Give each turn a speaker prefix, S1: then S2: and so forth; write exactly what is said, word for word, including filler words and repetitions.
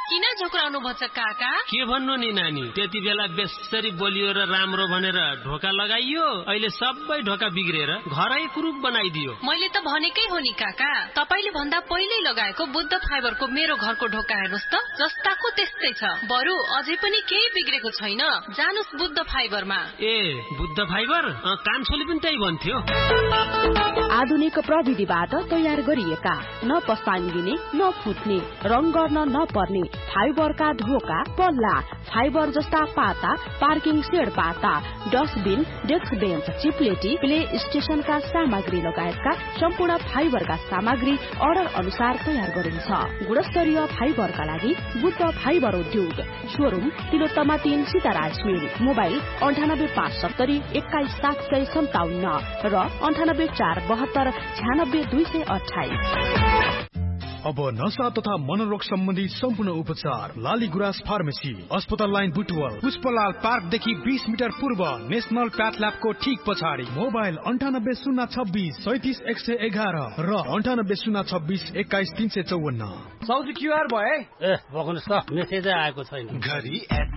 S1: किन झुक्राउनु भन्छ काका?
S2: के भन्नु नि नानी, त्यति बेला बेसरी बोलियो र राम्रो भनेर ढोका लगाइयो, अहिले सबै ढोका बिग्रेर घरै कुरूप बनाइदियो।
S1: मैले त भनेकै हो नि काका, तपाईले भन्दा पहिल्यै लगाएको बुद्ध फाइबरको मेरो घरको ढोका हेर्नुस् त, जस्ताको त्यस्तै छ। बरु अझै पनि केही बिग्रेको छैन। जानुस् बुद्ध फाइबरमा।
S2: ए बुद्ध फाइबर? कान्छोले पनि त्यही भन्थ्यो।
S3: आधुनिक प्रविधिबाट तयार गरिएका, न पसाइदिने न फुट्ने, रङ गर्न नपर्ने फाइबरका ढोका, पल्ला, फाइबर जस्ता पाता, पार्किङ सेड पाता, डस्टबिन, डेस्क बेन्च, चिप्लेटी, प्ले स्टेशनका सामग्री लगायतका सम्पूर्ण फाइबरका सामग्री अर्डर अनुसार तयार गरिन्छ। गुणस्तरीय फाइबरका लागि बुद्ध फाइबर उद्योग, शोरूम तिलोत्तमा तीन सीताराज मिल, मोबाइल अन्ठानब्बे पाँच सत्तरी एक्काइस सात सय सन्ताउन्न र अन्ठानब्बे चार बहत्तर छ्यानब्बे दुई सय अठाइस।
S4: अब नशा तथा मनोरोग सम्बन्धी सम्पूर्ण उपचार लाली गुराँस फार्मेसी, अस्पताल लाइन बुटवल, पुष्पलाल पार्कदेखि बीस मिटर पूर्व, नेशनल प्याथ ल्याबको ठीक पछाडि। मोबाइल अन्ठानब्बे शून्य छब्बिस सैतिस एक सय एघार र अन्ठानब्बे शून्य छब्बिस एक्काइस तीन सय चौवन्न।
S5: सौजी क्युआर भए
S2: ए बग्नुस् त, मेसेजै आएको छैन।
S6: घरी